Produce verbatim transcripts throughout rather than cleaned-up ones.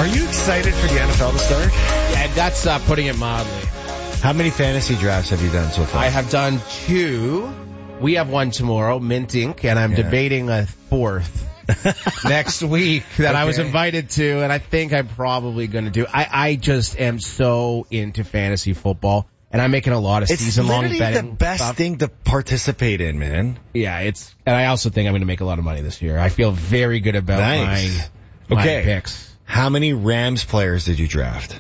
Are you excited for the N F L to start? And that's uh, putting it mildly. How many fantasy drafts have you done so far? I have done two. We have one tomorrow, Mint Incorporated, and I'm yeah. debating a fourth next week that okay. I was invited to, and I think I'm probably going to do. I, I just am so into fantasy football, and I'm making a lot of season-long betting. It's literally the best stuff. thing to participate in, man. Yeah, it's, and I also think I'm going to make a lot of money this year. I feel very good about nice. my, my okay. picks. How many Rams players did you draft?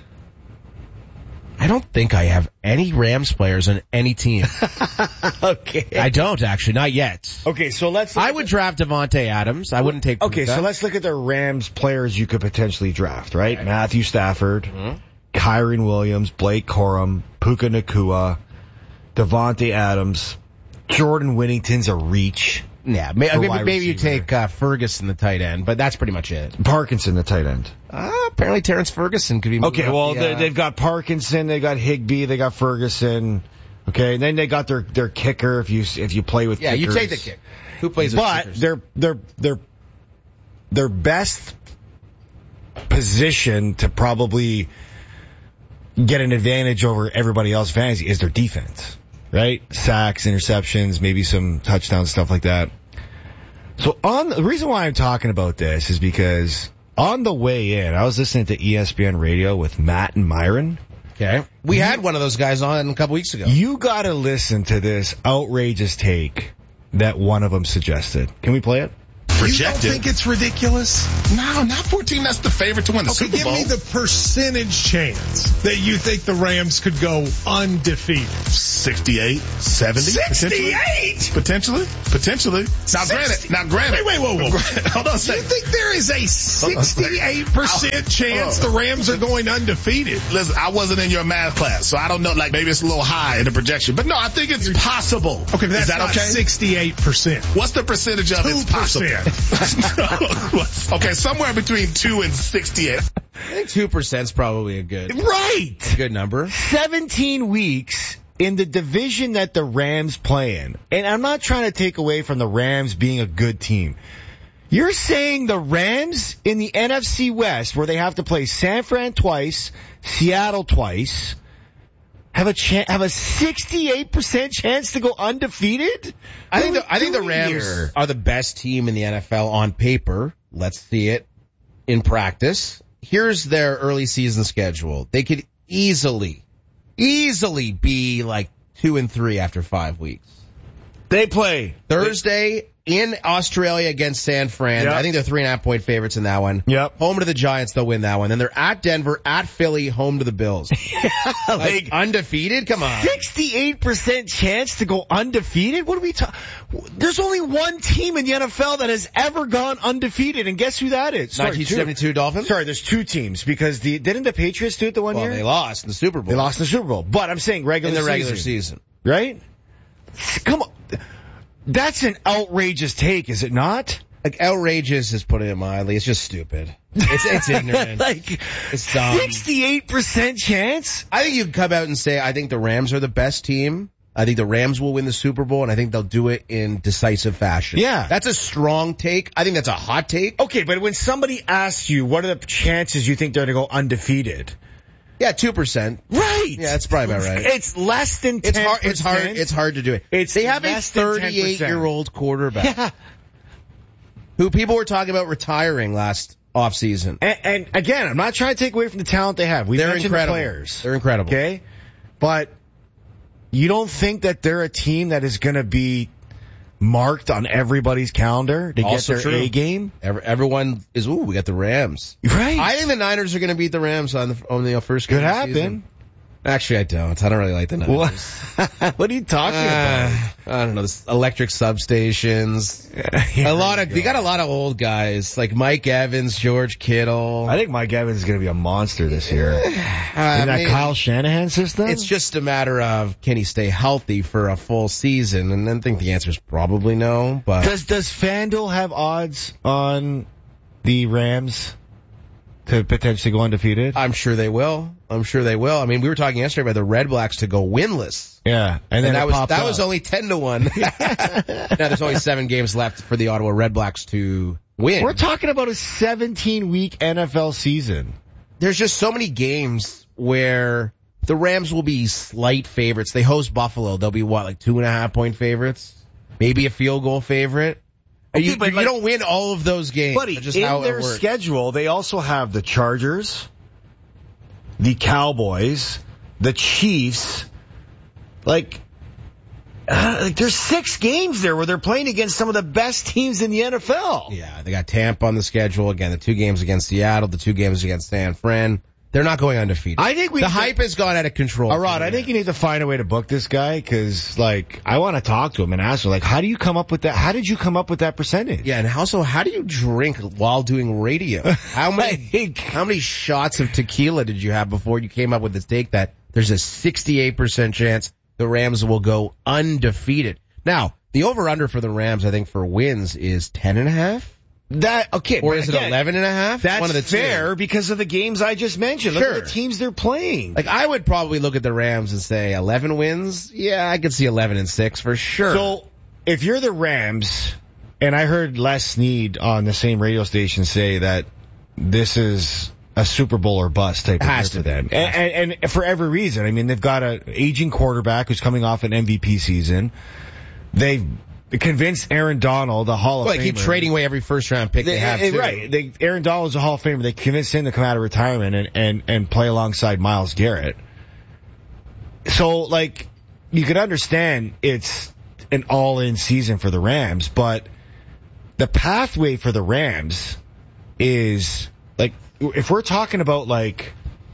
I don't think I have any Rams players on any team. Okay. I don't, actually. Not yet. Okay, so let's... I would the, draft Devontae Adams. I wouldn't take... Okay, Puka. so let's look at the Rams players you could potentially draft, right? Okay. Matthew Stafford, mm-hmm. Kyren Williams, Blake Corum, Puka Nacua, Devontae Adams, Jordan Whittington's a reach. Yeah, maybe, maybe you take uh, Ferguson, the tight end, but that's pretty much it. Parkinson, the tight end. Uh, apparently Terrence Ferguson could be... Okay, well, the, uh... they've got Parkinson, they got Higbee, they got Ferguson. Okay, and then they got their, their kicker if you if you play with yeah, kickers. Yeah, you take the kick. Who plays with But kickers? their, their, their, their best position to probably get an advantage over everybody else fantasy is their defense. Right? Sacks, interceptions, maybe some touchdowns, stuff like that. So on the reason why I'm talking about this is because on the way in, I was listening to E S P N Radio with Matt and Myron. Okay. We you, had one of those guys on a couple weeks ago. You gotta listen to this outrageous take that one of them suggested. Can we play it? Projected. You don't think it's ridiculous? No, not fourteen. That's the favorite to win the okay, Super Bowl. Give me the percentage chance that you think the Rams could go undefeated. sixty-eight, seventy sixty-eight? Potentially? Potentially. Now granted, now granted. Wait, wait, whoa, whoa. Hold on a second. You think there is a sixty-eight percent chance the Rams are going undefeated? Listen, I wasn't in your math class, so I don't know, like maybe it's a little high in the projection. But no, I think it's possible. Okay, but that's is that not okay? sixty-eight percent. What's the percentage of it's possible? Okay, somewhere between two and sixty-eight. I think two percent is probably a good, right, a good number. seventeen weeks in the division that the Rams play in. And I'm not trying to take away from the Rams being a good team. You're saying the Rams in the N F C West, where they have to play San Fran twice, Seattle twice, have a chance, have a sixty-eight percent chance to go undefeated? I think the, I think the Rams here? are the best team in the N F L on paper. Let's see it in practice. Here's their early season schedule. They could easily, easily be like two and three after five weeks. They play Thursday in Australia against San Fran. Yep. I think they're three and a half point favorites in that one. Yep. Home to the Giants, they'll win that one. Then they're at Denver, at Philly, home to the Bills. yeah, like, like undefeated? Come on. sixty-eight percent chance to go undefeated? What are we talking? There's only one team in the N F L that has ever gone undefeated, and guess who that is? Sorry, nineteen seventy-two Dolphins? Sorry, there's two teams, because the didn't the Patriots do it the one well, year? They lost in the Super Bowl. They lost in the Super Bowl. But I'm saying regular season. In the regular season, season. Right? Come on. That's an outrageous take, is it not? Like, outrageous is putting it mildly. It's just stupid. It's, it's ignorant. like, it's dumb. sixty-eight percent chance? I think you can come out and say, I think the Rams are the best team. I think the Rams will win the Super Bowl, and I think they'll do it in decisive fashion. Yeah. That's a strong take. I think that's a hot take. Okay, but when somebody asks you, what are the chances you think they're going to go undefeated? Yeah, two percent. Right. Yeah, that's probably about right. It's less than ten percent. It's hard, it's hard, it's hard to do it. It's they have a thirty-eight-year-old quarterback. Yeah. Who people were talking about retiring last offseason. And, and again, I'm not trying to take away from the talent they have. We've they're mentioned incredible. the players. They're incredible. Okay? But you don't think that they're a team that is going to be marked on everybody's calendar to also get their true. A game? Every, everyone is, ooh, we got the Rams. Right. I think the Niners are going to beat the Rams on the, on the first game Could of the happen. season. Actually, I don't. I don't really like the Niners. What, what are you talking uh, about? I don't know. This electric substations. a lot of, you got a lot of old guys like Mike Evans, George Kittle. I think Mike Evans is going to be a monster this year. Uh, In that maybe. Kyle Shanahan system? It's just a matter of, can he stay healthy for a full season? And I think the answer is probably no. But Does, does FanDuel have odds on the Rams to potentially go undefeated? I'm sure they will. I'm sure they will. I mean, we were talking yesterday about the Red Blacks to go winless. Yeah. And, then and that was that up. was only ten to one. Now there's only seven games left for the Ottawa Red Blacks to win. We're talking about a seventeen-week N F L season. there's just so many games where the Rams will be slight favorites. They host Buffalo. They'll be what, like two and a half point favorites? Maybe a field goal favorite? Okay, you, but you like, don't win all of those games. Buddy, That's just in how their it works. schedule, they also have the Chargers, the Cowboys, the Chiefs. Like, uh, like there's six games there where they're playing against some of the best teams in the N F L. Yeah, they got Tampa on the schedule. Again, the two games against Seattle, the two games against San Fran. They're not going undefeated. I think we the need hype to, has gone out of control. Arad, I think you need to find a way to book this guy because, like, I want to talk to him and ask him, like, how do you come up with that? How did you come up with that percentage? Yeah, and also, how do you drink while doing radio? How many how many shots of tequila did you have before you came up with this take that there's a sixty-eight percent chance the Rams will go undefeated? Now, the over-under for the Rams, I think, for wins is ten and a half. That okay, or but is again, it eleven and a half? That's One of the fair two. because of the games I just mentioned. Sure. Look at the teams they're playing. Like, I would probably look at the Rams and say eleven wins. Yeah, I could see eleven and six for sure. So, if you're the Rams, and I heard Les Snead on the same radio station say that this is a Super Bowl or bust type of year for them. And, and, and for every reason. I mean, they've got an aging quarterback who's coming off an M V P season. They've convinced Aaron Donald, the Hall of well, Famer. they keep trading away every first round pick they, they have, too. Right. They, Aaron Donald's a Hall of Famer. They convinced him to come out of retirement and, and, and play alongside Myles Garrett. So, like, you could understand it's an all-in season for the Rams, but the pathway for the Rams is, like, if we're talking about, like,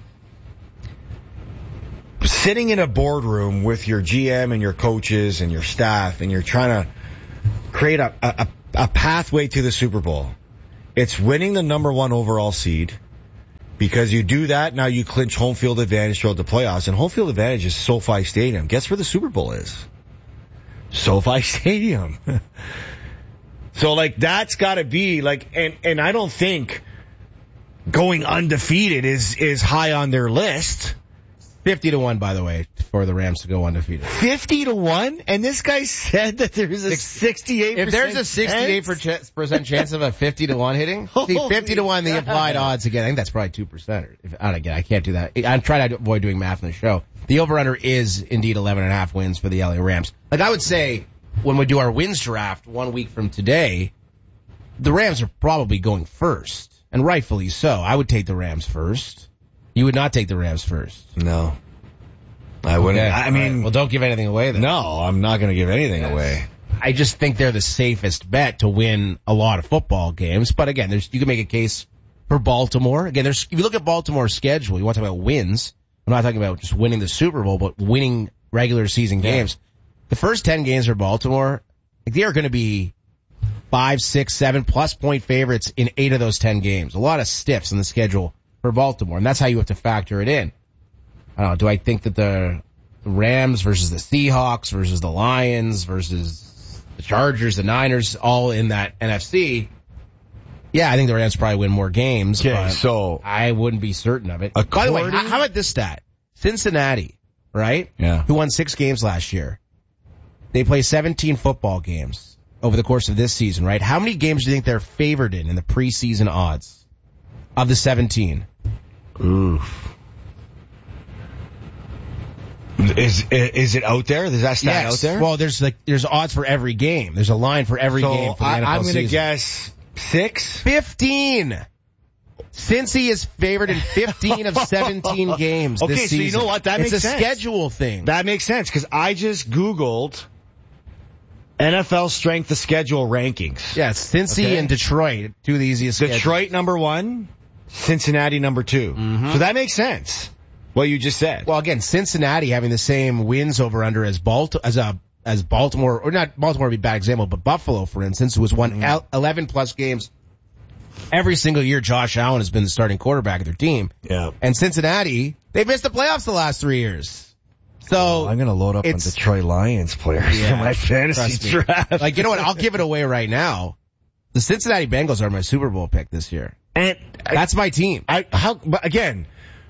sitting in a boardroom with your G M and your coaches and your staff and you're trying to create a, a, a pathway to the Super Bowl. It's winning the number one overall seed. Because you do that, now you clinch home field advantage throughout the playoffs. And home field advantage is SoFi Stadium. Guess where the Super Bowl is? SoFi Stadium. So, like, that's gotta be, like, and, and I don't think going undefeated is, is high on their list. fifty to one, by the way, for the Rams to go undefeated. fifty to one? And this guy said that there's a sixty-eight percent If there's a sixty-eight percent chance of a fifty to one hitting, see, fifty to one, the applied odds, again, I think that's probably two percent. If, I don't again, I can't do that. I'm trying to avoid doing math in the show. The over-under is indeed eleven and a half wins for the L A Rams. Like, I would say, when we do our wins draft one week from today, the Rams are probably going first, and rightfully so. I would take the Rams first. You would not take the Rams first. No. I wouldn't. Okay. I mean, right. Well, don't give anything away then. No, I'm not going to give anything Yes. away. I just think they're the safest bet to win a lot of football games. But again, there's, you can make a case for Baltimore. Again, there's, if you look at Baltimore's schedule, you want to talk about wins. I'm not talking about just winning the Super Bowl, but winning regular season games. Yeah. The first ten games for Baltimore, like, they are going to be five, six, seven plus point favorites in eight of those ten games. A lot of stiffs in the schedule for Baltimore, and that's how you have to factor it in. I don't know, do I think that the Rams versus the Seahawks versus the Lions versus the Chargers, the Niners, all in that N F C? Yeah, I think the Rams probably win more games, Okay, but so I wouldn't be certain of it. By the way, how how about this stat? Cincinnati, right? Yeah. Who won six games last year. They play seventeen football games over the course of this season, right? How many games do you think they're favored in in the preseason odds of the seventeen? Oof. Is is it out there? Is that stat Yes. out there? Well, there's like there's odds for every game. There's a line for every so game for the I, N F L I'm going to season. guess six. Fifteen. Cincy is favored in fifteen of seventeen games Okay, this so you season. know what? That it's makes a sense. schedule thing. That makes sense because I just Googled N F L strength of schedule rankings. Yeah, it's Cincy Okay. and Detroit, two of the easiest schedules. Detroit number one, Cincinnati number two. Mm-hmm. So that makes sense. What you just said. Well, again, Cincinnati having the same wins over under as Balt as a as Baltimore, or not Baltimore would be a bad example, but Buffalo, for instance, who has won Mm-hmm. eleven plus games every single year. Josh Allen has been the starting quarterback of their team. Yeah. And Cincinnati, they've missed the playoffs the last three years. So Oh, I'm going to load up on it's- Detroit Lions players Yeah, for my fantasy trust me. draft. Like, you know what? I'll give it away right now. The Cincinnati Bengals are my Super Bowl pick this year. And I, That's my team. I how but again,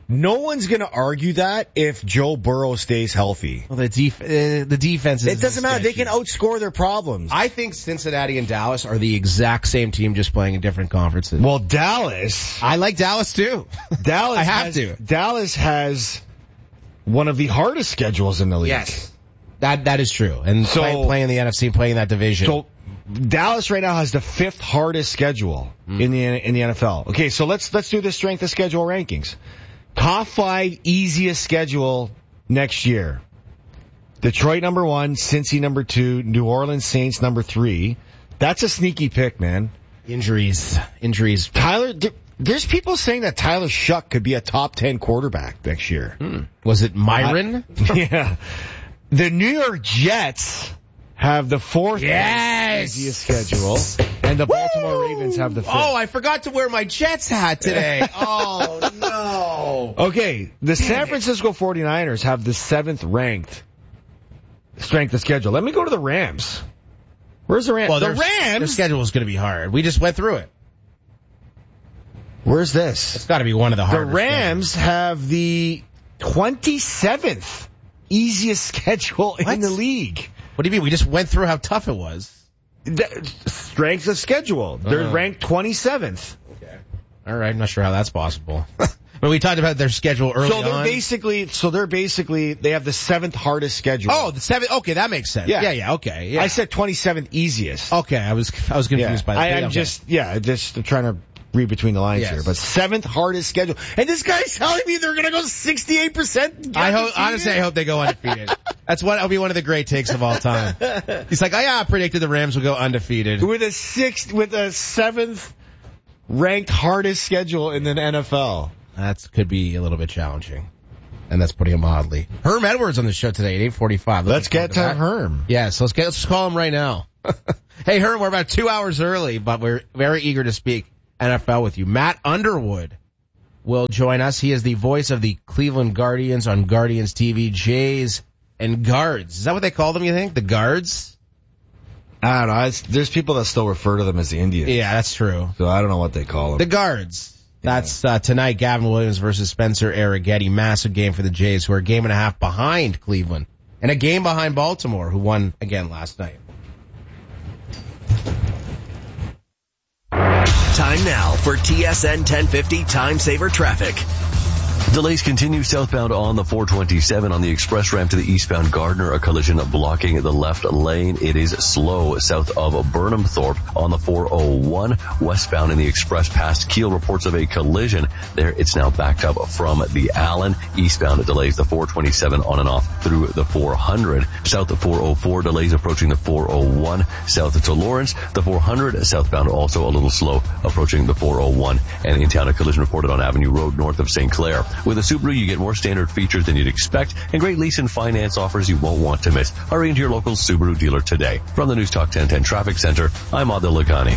No one's going to argue that if Joe Burrow stays healthy. Well, the def- uh, the defense is It doesn't matter. They sketchy. can outscore their problems. I think Cincinnati and Dallas are the exact same team, just playing in different conferences. Well, Dallas, I like Dallas too. Dallas, I have has, to. Dallas has one of the hardest schedules in the league. Yes, that that is true. And So- play, playing in the N F C, playing in that division. So Dallas right now has the fifth hardest schedule Mm. in the in the N F L. Okay, so let's let's do the strength of schedule rankings. Top five easiest schedule next year. Detroit number one, Cincy number two, New Orleans Saints number three. That's a sneaky pick, man. injuries, injuries. Tyler, th- there's people saying that Tyler Shuck could be a top ten quarterback next year. Hmm. Was it Myron? Yeah. The New York Jets have the fourth Yes! easiest schedule, and the Baltimore Ravens have the fifth. Oh, I forgot to wear my Jets hat today. Oh, no. Okay, the San Francisco forty-niners have the seventh ranked strength of schedule. Let me go to the Rams. Where's the Rams? Well, the their, their Rams? schedule is going to be hard. We just went through it. Where's this? It's got to be one of the The hardest. Rams have the twenty-seventh easiest schedule What? in the league. What do you mean? We just went through how tough it was. The strength of schedule. They're Uh-huh. ranked twenty-seventh. Okay. All right. I'm not sure how that's possible. But we talked about their schedule early So they're on. basically, so they're basically, they have the seventh hardest schedule. Oh, the seven. Okay, that makes sense. Yeah. Yeah, yeah. Okay. Yeah. I said twenty-seventh easiest. Okay, I was I was confused Yeah. by that. I, I'm Okay. just, yeah, just trying to read between the lines Yes. here. But seventh hardest schedule. And this guy's telling me they're going to go sixty-eight percent. I hope honestly, I hope they go undefeated. That's what will be one of the great takes of all time. He's like, oh yeah, I predicted the Rams will go undefeated. With a sixth, with a seventh ranked hardest schedule in the N F L. That could be a little bit challenging, and that's putting it mildly. Herm Edwards on the show today at eight forty-five. Let's get to that. Herm. Yes, let's get let's call him right now. Hey Herm, we're about two hours early, but we're very eager to speak N F L with you. Matt Underwood will join us. He is the voice of the Cleveland Guardians on Guardians T V. Jays and Guards. Is that what they call them, you think? The Guards? I don't know. It's, there's people that still refer to them as the Indians. Yeah, that's true. So I don't know what they call them. The Guards. That's uh, tonight, Gavin Williams versus Spencer Arrighetti. Massive game for the Jays, who are a game and a half behind Cleveland. And a game behind Baltimore, who won again last night. Time now for T S N ten fifty Time Saver Traffic. Delays continue southbound on the four twenty-seven on the express ramp to the eastbound Gardner, a collision blocking the left lane. It is slow south of Burnham Thorpe on the four oh one. Westbound in the express past Kiel, reports of a collision. There it's now backed up from the Allen. Eastbound delays the four twenty-seven on and off through the four hundred. South of four oh four, delays approaching the four oh one. South to Lawrence, the four hundred southbound also a little slow approaching the four oh one. And in town, a collision reported on Avenue Road north of Saint Clair. With a Subaru, you get more standard features than you'd expect and great lease and finance offers you won't want to miss. Hurry into your local Subaru dealer today. From the News Talk ten ten Traffic Center, I'm Adil Laghani.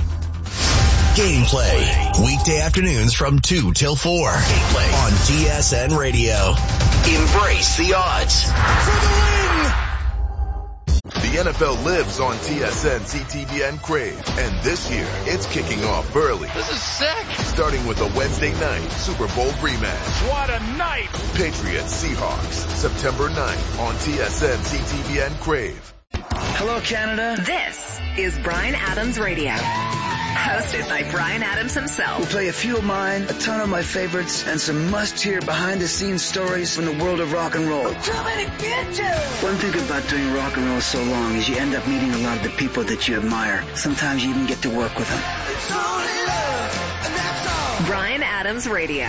Gameplay. Weekday afternoons from two till four. Gameplay on T S N Radio. Embrace the odds. For the win! The N F L lives on T S N, C T V N Crave, and this year it's kicking off early. This is sick. Starting with a Wednesday night Super Bowl rematch. What a night. Patriots Seahawks, September ninth on T S N, C T V N Crave. Hello, Canada. This is Bryan Adams Radio. Hosted by Bryan Adams himself. We'll play a few of mine, a ton of my favorites, and some must-hear behind-the-scenes stories from the world of rock and roll. One thing about doing rock and roll so long is you end up meeting a lot of the people that you admire. Sometimes you even get to work with them. Bryan Adams Radio.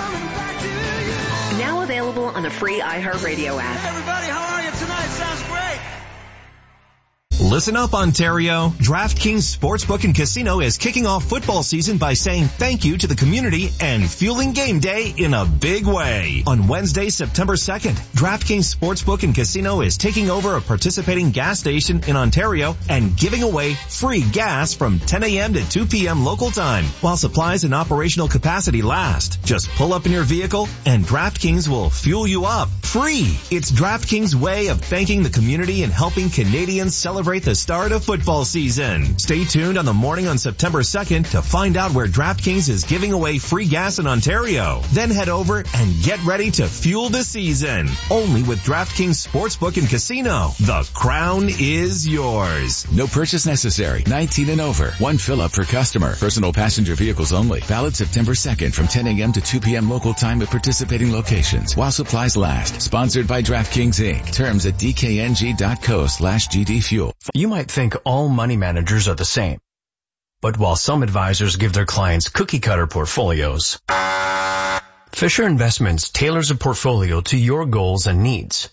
Now available on the free iHeartRadio app. Everybody, how are you tonight? Sounds great. Listen up, Ontario. DraftKings Sportsbook and Casino is kicking off football season by saying thank you to the community and fueling game day in a big way. On Wednesday, September second, DraftKings Sportsbook and Casino is taking over a participating gas station in Ontario and giving away free gas from ten a.m. to two p.m. local time while supplies and operational capacity last. Just pull up in your vehicle and DraftKings will fuel you up free. It's DraftKings' way of thanking the community and helping Canadians celebrate celebrate the start of football season. Stay tuned on the morning on September second to find out where DraftKings is giving away free gas in Ontario. Then head over and get ready to fuel the season. Only with DraftKings Sportsbook and Casino. The crown is yours. No purchase necessary. nineteen and over. One fill up per customer. Personal passenger vehicles only. Valid September second from ten a.m. to two p.m. local time at participating locations while supplies last. Sponsored by DraftKings Incorporated. Terms at dkng.co slash gdfuel. You might think all money managers are the same. But while some advisors give their clients cookie-cutter portfolios, Fisher Investments tailors a portfolio to your goals and needs.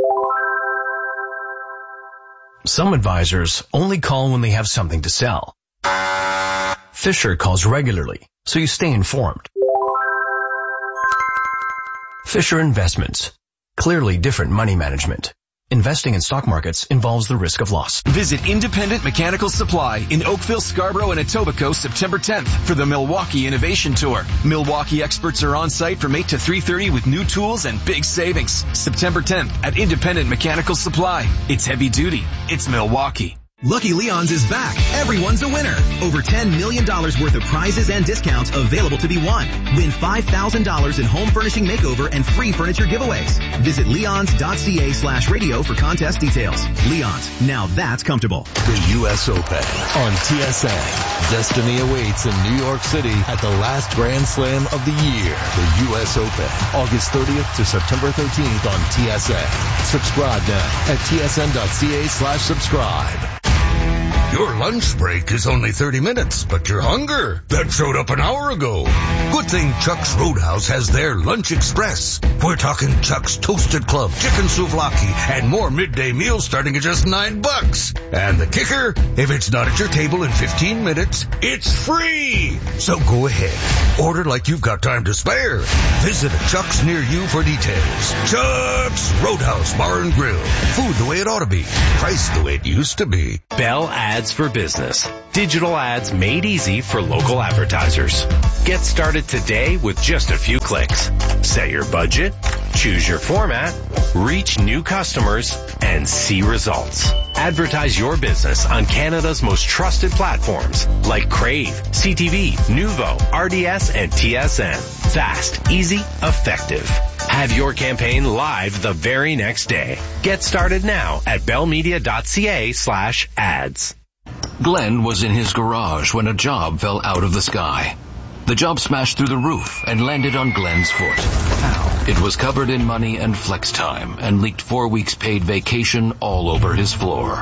Some advisors only call when they have something to sell. Fisher calls regularly, so you stay informed. Fisher Investments. Clearly different money management. Investing in stock markets involves the risk of loss. Visit Independent Mechanical Supply in Oakville, Scarborough, and Etobicoke September tenth for the Milwaukee Innovation Tour. Milwaukee experts are on site from eight to three thirty with new tools and big savings. September tenth at Independent Mechanical Supply. It's heavy duty. It's Milwaukee. Lucky Leon's is back. Everyone's a winner. Over ten million dollars worth of prizes and discounts available to be won. Win five thousand dollars in home furnishing makeover and free furniture giveaways. Visit leons.ca slash radio for contest details. Leon's. Now that's comfortable. The U S Open on T S N. Destiny awaits in New York City at the last Grand Slam of the year. The U S Open. August thirtieth to September thirteenth on T S N. Subscribe now at tsn.ca slash subscribe. Your lunch break is only thirty minutes, but your hunger, that showed up an hour ago. Good thing Chuck's Roadhouse has their Lunch Express. We're talking Chuck's Toasted Club, Chicken Souvlaki, and more midday meals starting at just nine bucks. And the kicker, if it's not at your table in fifteen minutes, it's free. So go ahead. Order like you've got time to spare. Visit a Chuck's near you for details. Chuck's Roadhouse Bar and Grill. Food the way it ought to be. Price the way it used to be. Bell Ads for Business. Digital ads made easy for local advertisers. Get started today with just a few clicks. Set your budget, choose your format, reach new customers, and see results. Advertise your business on Canada's most trusted platforms like Crave, C T V, Nuvo, R D S, and T S N. Fast, easy, effective. Have your campaign live the very next day. Get started now at bellmedia.ca slash ads. Glenn was in his garage when a job fell out of the sky. The job smashed through the roof and landed on Glenn's foot. Ow. It was covered in money and flex time and leaked four weeks paid vacation all over his floor.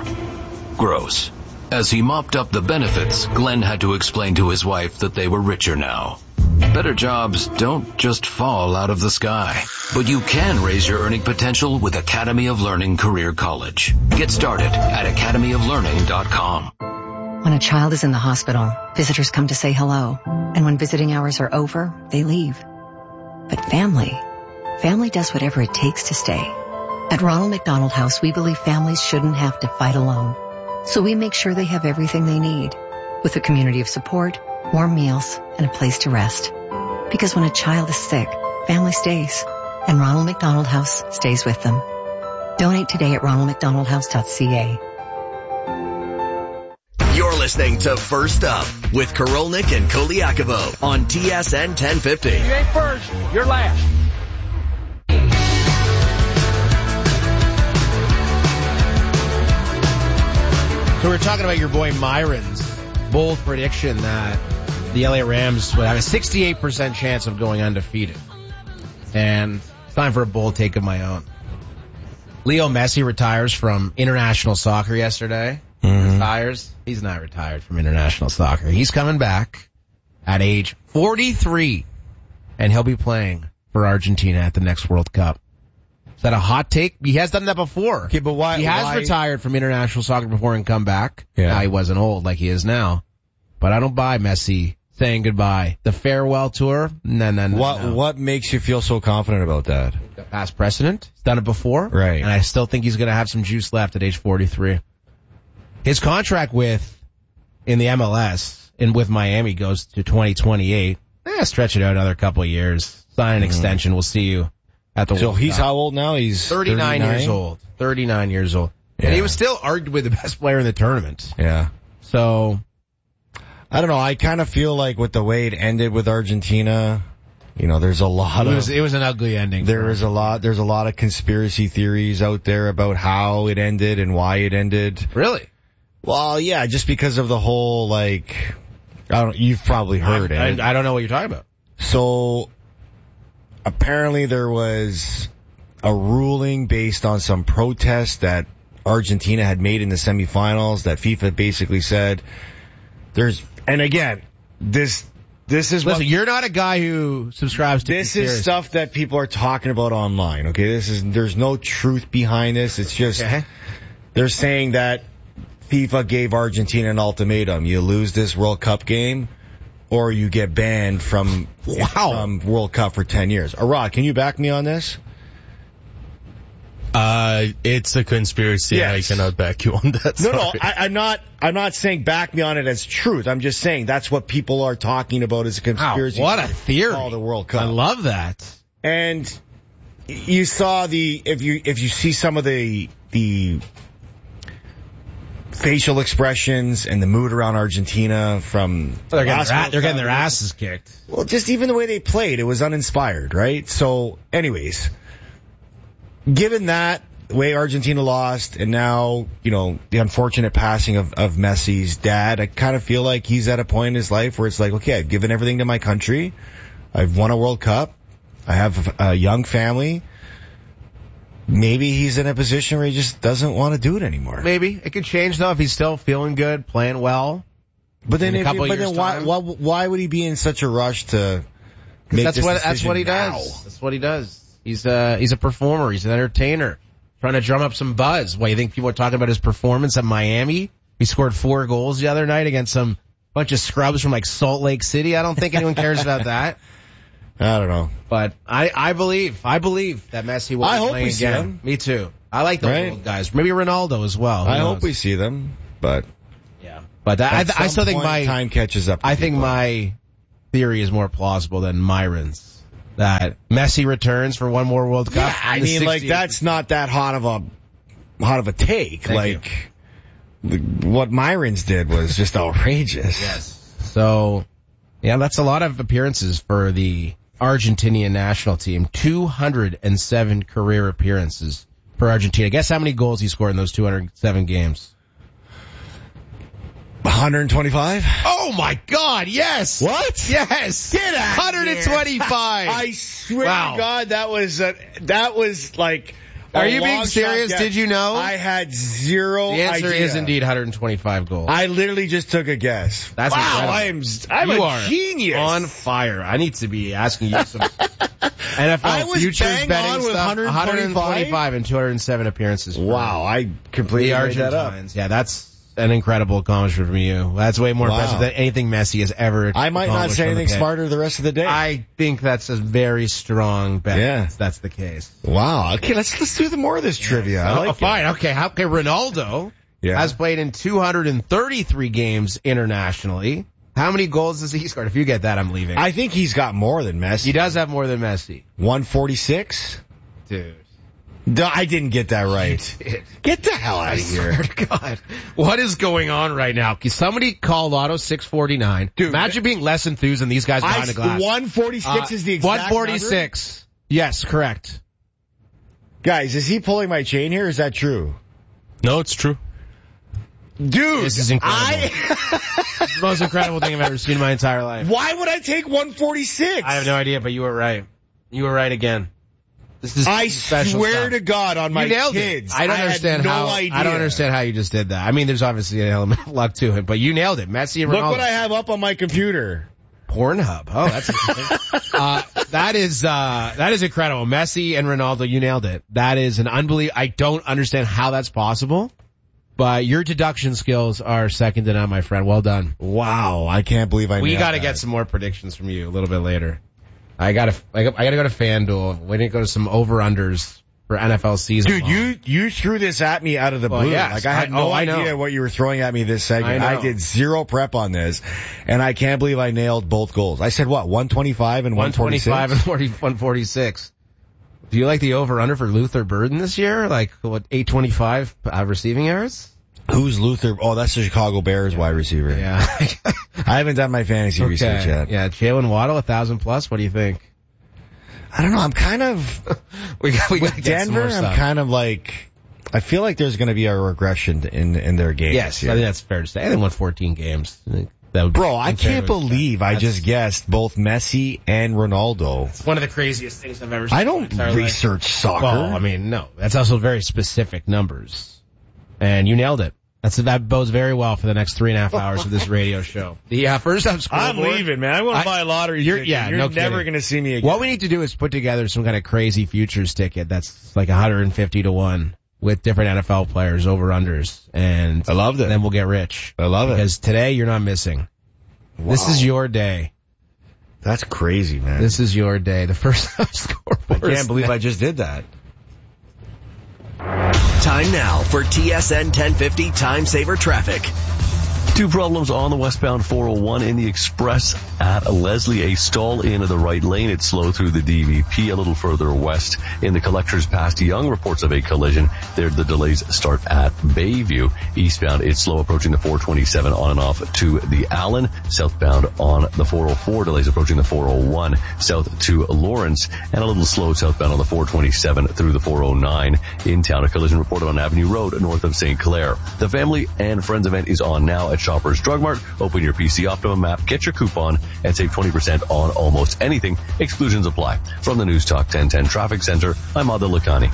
Gross. As he mopped up the benefits, Glenn had to explain to his wife that they were richer now. Better jobs don't just fall out of the sky, but you can raise your earning potential with Academy of Learning Career College. Get started at academy of learning dot com. When a child is in the hospital, visitors come to say hello, and when visiting hours are over, they leave. But family, family does whatever it takes to stay. At Ronald McDonald House, we believe families shouldn't have to fight alone, so we make sure they have everything they need, with a community of support, warm meals, and a place to rest. Because when a child is sick, family stays, and Ronald McDonald House stays with them. Donate today at ronald mcdonald house dot c a. You're listening to First Up with Karolnik and Koliakovo on T S N ten fifty. You ain't first, you're last. So we're talking about your boy Myron's bold prediction that the L A Rams would have a sixty-eight percent chance of going undefeated. And it's time for a bold take of my own. Leo Messi retires from international soccer yesterday. Mm-hmm. Retires. He's not retired from international soccer. He's coming back at age forty-three, and he'll be playing for Argentina at the next World Cup. Is that a hot take? He has done that before. Okay, but why? He has why? retired from international soccer before and come back. Yeah. Now, he wasn't old like he is now. But I don't buy Messi saying goodbye. The farewell tour? No, no, no. What, no. what makes you feel so confident about that? The past precedent. He's done it before. Right. And I still think he's going to have some juice left at age forty-three. His contract with, in the M L S, and with Miami goes to twenty twenty-eight. Eh, stretch it out another couple of years. Sign an mm-hmm. extension. We'll see you at the So World he's Cup. how old now? He's thirty-nine, thirty-nine years old. thirty-nine years old. Yeah. And he was still arguably the best player in the tournament. Yeah. So, I don't know. I kind of feel like with the way it ended with Argentina, you know, there's a lot it was, of... It was an ugly ending. There is a lot, there's a lot of conspiracy theories out there about how it ended and why it ended. Really? Well, yeah, just because of the whole, like, I don't, you've probably heard I, it. I, I don't know what you're talking about. So, apparently there was a ruling based on some protest that Argentina had made in the semifinals that FIFA basically said there's, and again, this, this is Listen, what, you're not a guy who subscribes to this conspiracy. is stuff that people are talking about online, okay? This is, there's no truth behind this. It's just, okay. They're saying that FIFA gave Argentina an ultimatum. You lose this World Cup game, or you get banned from, wow. from World Cup for ten years. Arad, can you back me on this? Uh, it's a conspiracy. Yes. I cannot back you on that. No, sorry. no, I, I'm not, I'm not saying back me on it as truth. I'm just saying that's what people are talking about as a conspiracy. Wow, what a theory. All the World Cup. I love that. And you saw the, if you, if you see some of the, the facial expressions and the mood around Argentina from, they're getting, their, they're getting their asses kicked. Well, just even the way they played, it was uninspired, right? So anyways, given that, the way Argentina lost, and now, you know, the unfortunate passing of, of Messi's dad, I kind of feel like he's at a point in his life where it's like, okay, I've given everything to my country. I've won a World Cup. I have a young family. Maybe he's in a position where he just doesn't want to do it anymore. Maybe. It could change, though, if he's still feeling good, playing well. But then, if, but then why, why, why would he be in such a rush to make that's this what, decision That's what he now? does. That's what he does. He's a, he's a performer. He's an entertainer. Trying to drum up some buzz. Why, you think people are talking about his performance at Miami? He scored four goals the other night against some bunch of scrubs from like Salt Lake City. I don't think anyone cares about that. I don't know. But I, I believe, I believe that Messi will I be hope playing we see again. him. Me too. I like those Right? old guys. Maybe Ronaldo as well. Who I knows? hope we see them, but yeah. But that, at I, I some still think point, my time catches up. To I think people. my theory is more plausible than Myron's. That Messi returns for one more World Cup. Yeah, I mean, sixtieth. like that's not that hot of a hot of a take. Thank like the, what Myron's did was just outrageous. Yes. So, yeah, that's a lot of appearances for the Argentinian national team. two hundred seven career appearances for Argentina. Guess how many goals he scored in those two hundred seven games? one hundred twenty-five? Oh my God, yes! What? Yes! Get out one hundred twenty-five! I swear Wow. to God, that was a, that was like. Are a you being long serious? shot. Did you know? I had zero The answer idea. is indeed one hundred twenty-five goals. I literally just took a guess. That's wow, incredible. I'm I'm you a are genius. on fire. I need to be asking you some N F L I was futures bang betting on with stuff. one hundred one hundred twenty-five and two hundred seven appearances. For Wow, I completely the made that up. Argentines. Yeah, that's an incredible accomplishment from you. That's way more Wow. impressive than anything Messi has ever I might not accomplished say on the anything pitch. smarter the rest of the day. I think that's a very strong bet. Yeah. That's, that's the case. Wow. Okay, let's let's do the more of this trivia. I Oh, like it. fine. Okay. How okay, Ronaldo Yeah. has played in two hundred thirty-three games internationally. How many goals does he score? If you get that, I'm leaving. I think he's got more than Messi. He does have more than Messi. one forty-six? Dude. No, I didn't get that right. Get the hell out I of here. swear to God. What is going on right now? Can somebody call Lotto six forty-nine? Dude, imagine being less enthused than these guys behind I, the glass. one forty-six Uh, is the exact one forty-six. number? Yes, correct. Guys, is he pulling my chain here? Is that true? No, it's true. Dude, This is incredible. I, It's the most incredible thing I've ever seen in my entire life. why would I take one forty-six? I have no idea, but you were right. You were right again. This is I special swear stuff. to God on my you nailed kids. It. I don't had understand no how. idea. I don't understand how you just did that. I mean, there's obviously an element of luck to it, but you nailed it. Messi and Ronaldo. Look what I have up on my computer. Pornhub. Oh, that's interesting. uh, that is, uh, that is incredible. Messi and Ronaldo, you nailed it. That is an unbelievable, I don't understand how that's possible, but your deduction skills are second to none, my friend. Well done. Wow, I can't believe I We nailed gotta that. get some more predictions from you a little bit later. I gotta, I gotta I gotta go to FanDuel. We need to go to some over-unders for N F L season. Dude, long. you you threw this at me out of the Well, blue. yes. Like I had I- no oh, I know. idea what you were throwing at me this segment. I I, know. did zero prep on this, and I can't believe I nailed both goals. I said what, one twenty-five and one one twenty-five forty-six? and one forty-six. Do you like the over-under for Luther Burden this year? Like, what, eight twenty-five uh, receiving yards? Who's Luther? Oh, that's the Chicago Bears wide receiver. Yeah. I haven't done my fantasy okay. research yet. Yeah, Jalen Waddle, a thousand plus. What do you think? I don't know. I'm kind of we got, we with Denver. I'm kind of like I feel like there's going to be a regression in in their games. Yes, I think that's fair to say. They won fourteen games. That would Bro, I can't believe I just guessed both Messi and Ronaldo. It's one of the craziest things I've ever seen. I don't research life. soccer. Well, I mean, no. That's also very specific numbers. And you nailed it. That's That bodes very well for the next three and a half hours of this radio show. The uh, first time scoreboard. I'm leaving, man. I want to buy a lottery you're, ticket. Yeah, you're no never going to see me again. What we need to do is put together some kind of crazy futures ticket that's like one hundred fifty to one with different N F L players, over-unders. And I love that. Then we'll get rich. I love it. Because today you're not missing. Wow. This is your day. That's crazy, man. This is your day. The first time scoreboard. I can't believe I just did that. Time now for T S N ten fifty Time Saver Traffic. Two problems on the westbound four oh one in the express at Leslie. A stall into the right lane. It's slow through the D V P. A little further west in the collectors past Young. Reports of a collision. There, the delays start at Bayview. Eastbound, it's slow approaching the four twenty-seven on and off to the Allen. Southbound on the four oh four. Delays approaching the four oh one south to Lawrence. And a little slow southbound on the four twenty-seven through the four oh nine in town. A collision reported on Avenue Road north of Saint Clair. The Family and Friends event is on now at Shoppers Drug Mart. Open your P C Optimum app, get your coupon, and save twenty percent on almost anything. Exclusions apply. From the News Talk ten ten Traffic Center, I'm Adil Lakhani.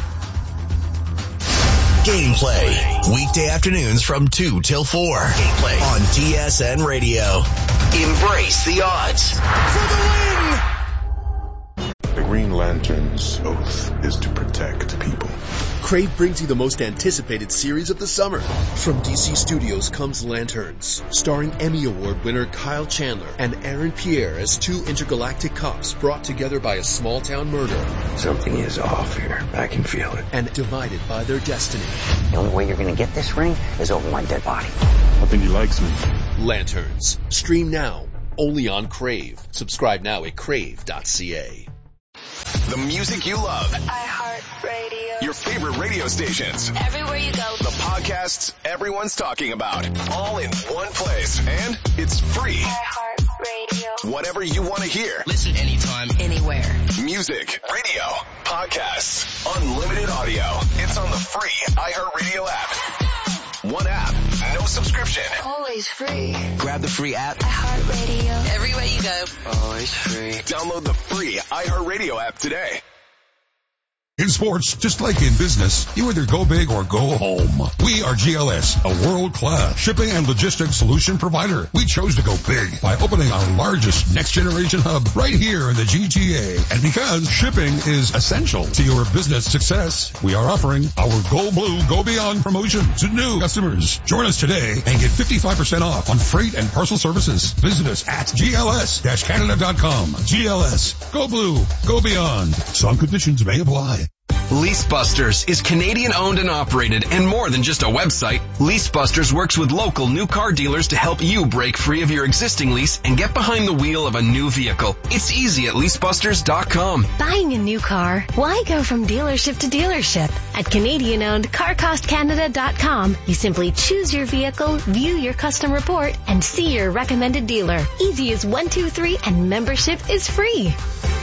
Gameplay. Weekday afternoons from two till four. Gameplay on T S N Radio. Embrace the odds. For the win! The Green Lantern's oath is to protect people. Crave brings you the most anticipated series of the summer. From D C Studios comes Lanterns, starring Emmy Award winner Kyle Chandler and Aaron Pierre as two intergalactic cops brought together by a small-town murder. Something is off here. I can feel it. And divided by their destiny. The only way you're going to get this ring is over my dead body. I think he likes me. Lanterns. Stream now. Only on Crave. Subscribe now at crave dot c a. The music you love. iHeartRadio. Your favorite radio stations. Everywhere you go. The podcasts everyone's talking about. All in one place. And it's free. iHeartRadio. Whatever you want to hear. Listen anytime. Anywhere. Music, radio, podcasts, unlimited audio. It's on the free iHeartRadio app. One app, no subscription. Always free. Grab the free app. iHeartRadio. Everywhere you go. Always free. Download the free iHeartRadio app today. In sports, just like in business, you either go big or go home. We are G L S, a world-class shipping and logistics solution provider. We chose to go big by opening our largest next-generation hub right here in the G T A. And because shipping is essential to your business success, we are offering our Go Blue, Go Beyond promotion to new customers. Join us today and get fifty-five percent off on freight and parcel services. Visit us at G L S Canada dot com. G L S, Go Blue, Go Beyond. Some conditions may apply. LeaseBusters is Canadian owned and operated and more than just a website. LeaseBusters works with local new car dealers to help you break free of your existing lease and get behind the wheel of a new vehicle. It's easy at lease busters dot com. Buying a new car? Why go from dealership to dealership? At Canadian owned car cost canada dot com, you simply choose your vehicle, view your custom report, and see your recommended dealer. Easy as one, two, three, and membership is free.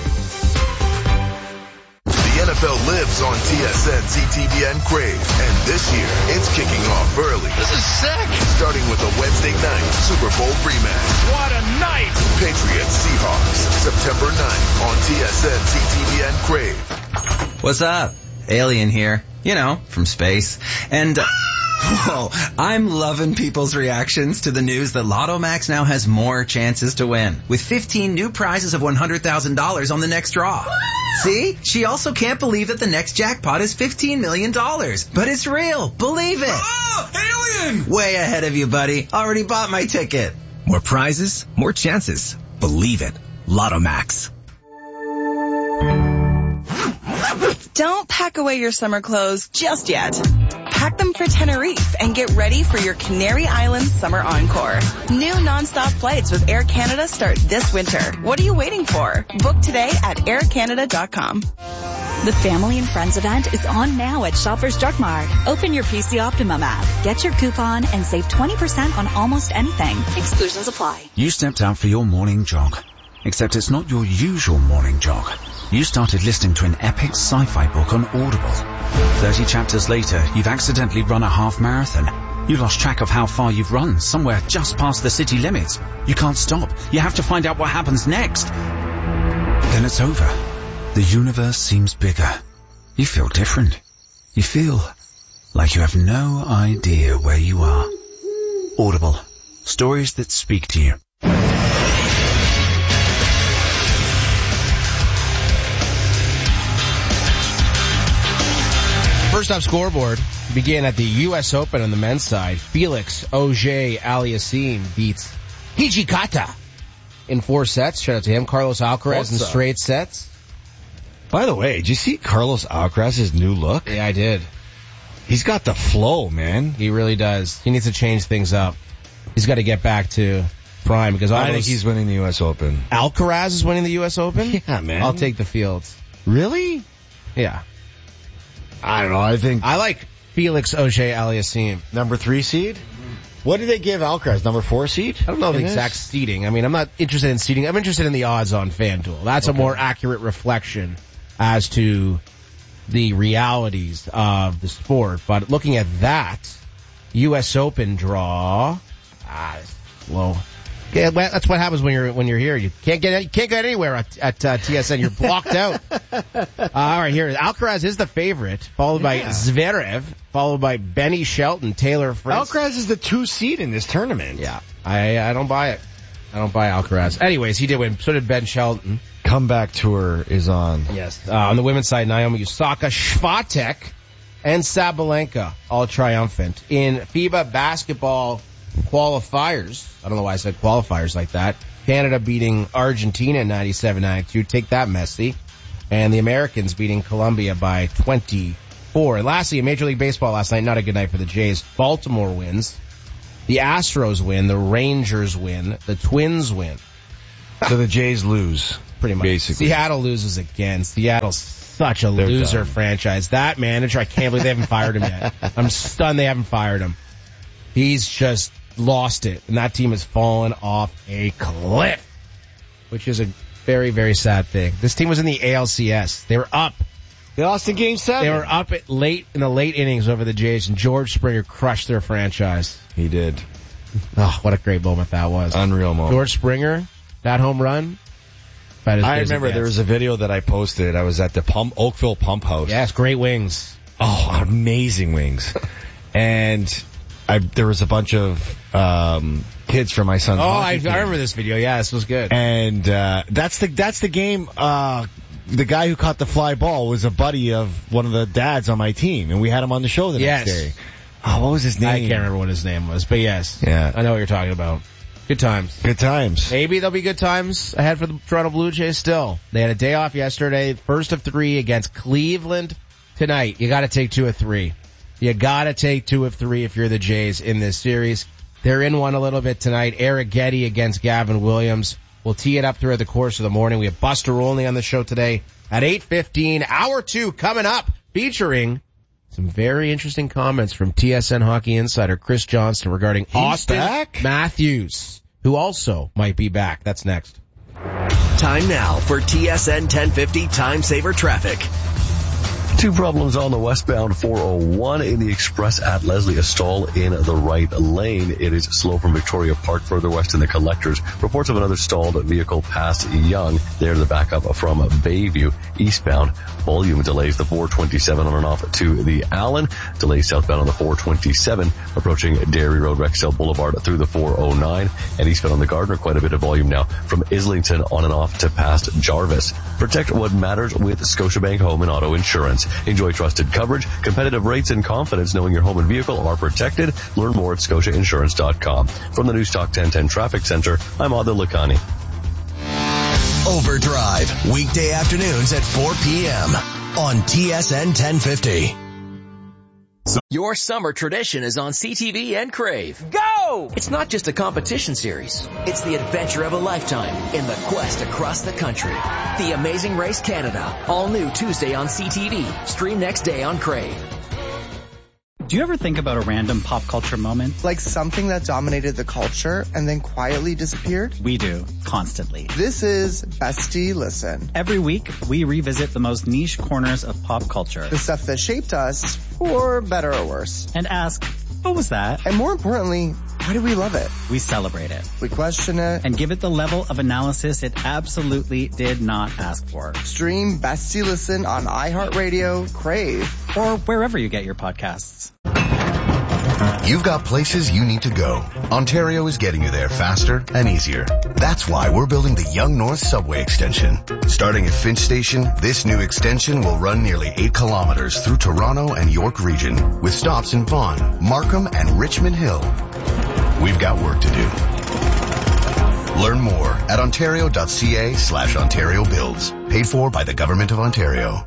The N F L lives on T S N C T V N Crave, and this year it's kicking off early. This is sick! Starting with a Wednesday night Super Bowl rematch. What a night! Patriots Seahawks, September ninth on T S N C T V N Crave. What's up? Alien here. You know, from space. And... Uh, Whoa, I'm loving people's reactions to the news that Lotto Max now has more chances to win, with fifteen new prizes of one hundred thousand dollars on the next draw. See? She also can't believe that the next jackpot is fifteen million dollars. But it's real. Believe it. Oh, alien! Way ahead of you, buddy. Already bought my ticket. More prizes, more chances. Believe it. Lotto Max. Don't pack away your summer clothes just yet. Pack them for Tenerife and get ready for your Canary Islands summer encore. New nonstop flights with Air Canada start this winter. What are you waiting for? Book today at air canada dot com. The Family and Friends event is on now at Shoppers Drug Mart. Open your P C Optimum app, get your coupon, and save twenty percent on almost anything. Exclusions apply. You stepped out for your morning jog. Except it's not your usual morning jog. You started listening to an epic sci-fi book on Audible. Thirty chapters later, you've accidentally run a half marathon. You lost track of how far you've run, somewhere just past the city limits. You can't stop. You have to find out what happens next. Then it's over. The universe seems bigger. You feel different. You feel like you have no idea where you are. Audible. Stories that speak to you. First off scoreboard began at the U S Open on the men's side. Felix Auger-Aliassime beats Hijikata in four sets. Shout out to him. Carlos Alcaraz in straight sets. By the way, did you see Carlos Alcaraz's new look? Yeah, I did. He's got the flow, man. He really does. He needs to change things up. He's got to get back to prime because I think he's winning the U S Open. Alcaraz is winning the U S Open? Yeah, man. I'll take the fields. Really? Yeah. I don't know. I think I like Felix Auger-Aliassime. Number three seed? What did they give Alcaraz? Number four seed? I don't know the exact seeding. I mean, I'm not interested in seeding. I'm interested in the odds on FanDuel. That's okay. A more accurate reflection as to the realities of the sport. But looking at that, U S Open draw, ah, slow. Yeah, that's what happens when you're when you're here. You can't get you can't get anywhere at, at uh, T S N. You're blocked out. Uh, all right, here Alcaraz is the favorite, followed yeah. by Zverev, followed by Benny Shelton, Taylor Fritz. Alcaraz is the two seed in this tournament. Yeah, I I don't buy it. I don't buy Alcaraz. Anyways, he did win. So did Ben Shelton. Comeback tour is on. Yes. Uh, on the women's side, Naomi Osaka, Swiatek, and Sabalenka all triumphant in FIBA basketball qualifiers. I don't know why I said qualifiers like that. Canada beating Argentina in ninety-seven ninety-two. Take that, Messi. And the Americans beating Colombia by twenty-four. And lastly, in Major League Baseball last night, not a good night for the Jays. Baltimore wins. The Astros win. The Rangers win. The Twins win. So the Jays lose. Pretty much. Basically. Seattle loses again. Seattle's such a They're loser done. franchise. That manager, I can't believe they haven't fired him yet. I'm stunned they haven't fired him. He's just lost it, and that team has fallen off a cliff, which is a very, very sad thing. This team was in the A L C S. They were up. They lost in game seven. They were up at late in the late innings over the Jays, and George Springer crushed their franchise. He did. Oh, what a great moment that was. Unreal moment. George Springer, that home run. I remember there was a video that I posted. I was at the pump, Oakville Pump House. Yes, great wings. Oh, amazing wings. And I, there was a bunch of um kids from my son's Oh, hockey I, team. I remember this video. Yeah, this was good. And uh that's the that's the game. Uh the guy who caught the fly ball was a buddy of one of the dads on my team, and we had him on the show the yes. next day. Oh, what was his name? I can't remember what his name was, but yes. Yeah. I know what you're talking about. Good times. Good times. Maybe there'll be good times ahead for the Toronto Blue Jays still. They had a day off yesterday, first of three against Cleveland tonight. You gotta take two of three. You gotta take two of three if you're the Jays in this series. They're in one a little bit tonight. Eric Getty against Gavin Williams. We'll tee it up throughout the course of the morning. We have Buster Olney on the show today at eight fifteen. Hour two coming up, featuring some very interesting comments from T S N Hockey Insider Chris Johnston regarding He's Austin back? Matthews, who also might be back. That's next. Time now for T S N ten fifty Time Saver Traffic. Two problems on the westbound four oh one in the express at Leslie. A stall in the right lane. It is slow from Victoria Park further west in the collectors. Reports of another stalled vehicle past Young. There the backup from Bayview eastbound. Volume delays the four twenty-seven on and off to the Allen. Delays southbound on the four twenty-seven approaching Dairy Road, Rexdale Boulevard through the four oh nine. And eastbound on the Gardner, quite a bit of volume now from Islington on and off to past Jarvis. Protect what matters with Scotiabank Home and Auto Insurance. Enjoy trusted coverage, competitive rates, and confidence knowing your home and vehicle are protected. Learn more at scotia insurance dot com. From the Newstalk ten ten Traffic Center, I'm Adil Lakhani. Overdrive, weekday afternoons at four p.m. on T S N ten fifty. Your summer tradition is on C T V and Crave. Go! Whoa! It's not just a competition series. It's the adventure of a lifetime in the quest across the country. The Amazing Race Canada. All new Tuesday on C T V. Stream next day on Crave. Do you ever think about a random pop culture moment? Like something that dominated the culture and then quietly disappeared? We do, constantly. This is Bestie Listen. Every week, we revisit the most niche corners of pop culture. The stuff that shaped us, for better or worse. And ask, what was that? And more importantly, why do we love it? We celebrate it. We question it. And give it the level of analysis it absolutely did not ask for. Stream Bestie Listen on iHeartRadio, Crave, or wherever you get your podcasts. You've got places you need to go. Ontario is getting you there faster and easier. That's why we're building the Yonge North Subway Extension. Starting at Finch Station, this new extension will run nearly eight kilometers through Toronto and York region, with stops in Vaughan, Markham, and Richmond Hill. We've got work to do. Learn more at ontario.ca slash Ontario Builds. Paid for by the Government of Ontario.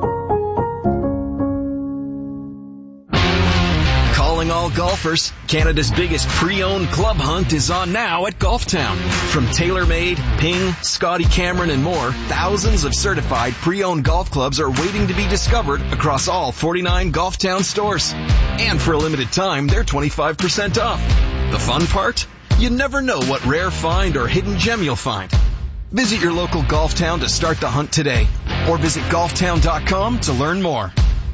Calling all golfers, Canada's biggest pre-owned club hunt is on now at Golf Town. From TaylorMade, Ping, Scotty Cameron, and more, thousands of certified pre-owned golf clubs are waiting to be discovered across all forty-nine Golf Town stores. And for a limited time, they're twenty-five percent off. The fun part? You never know what rare find or hidden gem you'll find. Visit your local Golf Town to start the hunt today, or visit golf town dot com to learn more.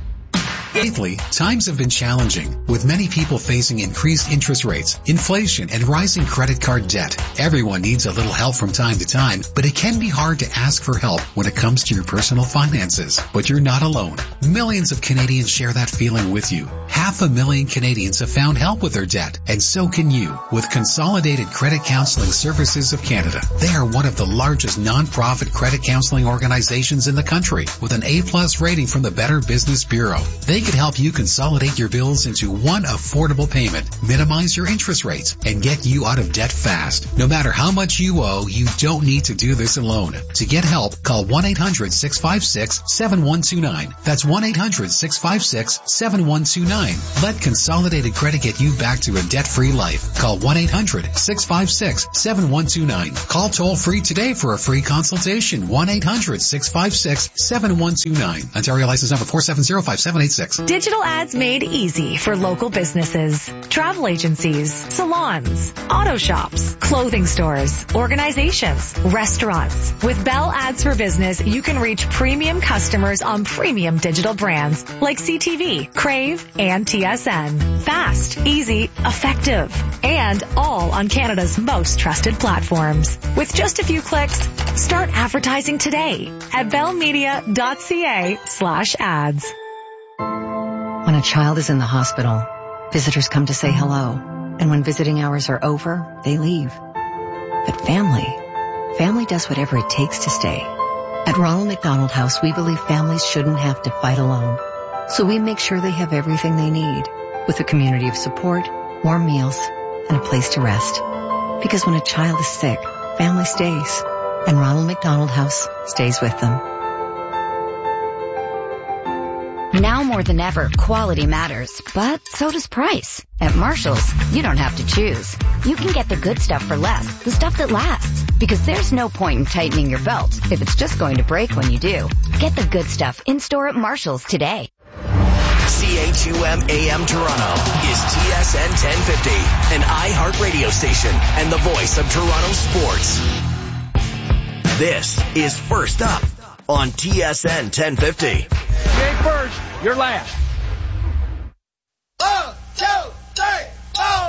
Lately, times have been challenging, with many people facing increased interest rates, inflation, and rising credit card debt. Everyone needs a little help from time to time, but it can be hard to ask for help when it comes to your personal finances. But you're not alone. Millions of Canadians share that feeling with you. Half a million Canadians have found help with their debt, and so can you, with Consolidated Credit Counseling Services of Canada. They are one of the largest non-profit credit counseling organizations in the country, with an A-plus rating from the Better Business Bureau. They can help you consolidate your bills into one affordable payment, minimize your interest rates, and get you out of debt fast. No matter how much you owe, you don't need to do this alone. To get help, call one eight hundred six five six seven one two nine. That's one eight hundred six five six seven one two nine. Let Consolidated Credit get you back to a debt-free life. Call one eight hundred six five six seven one two nine. Call toll-free today for a free consultation. one eight hundred six five six seven one two nine. Ontario license number four seven zero five seven eight six. Digital ads made easy for local businesses, travel agencies, salons, auto shops, clothing stores, organizations, restaurants. With Bell Ads for Business, you can reach premium customers on premium digital brands like C T V, Crave, and T S N. Fast, easy, effective, and all on Canada's most trusted platforms. With just a few clicks, start advertising today at bellmedia.ca slash ads. When a child is in the hospital, visitors come to say hello, and when visiting hours are over, they leave. But family, family does whatever it takes to stay. At Ronald McDonald House, we believe families shouldn't have to fight alone. So we make sure they have everything they need, with a community of support, warm meals, and a place to rest. Because when a child is sick, family stays, and Ronald McDonald House stays with them. Now more than ever, quality matters, but so does price. At Marshall's, you don't have to choose. You can get the good stuff for less, the stuff that lasts. Because there's no point in tightening your belt if it's just going to break when you do. Get the good stuff in-store at Marshall's today. C H U M A M Toronto is T S N ten fifty, an iHeart radio station and the voice of Toronto sports. This is First Up on T S N ten fifty. You ain't first, you're last.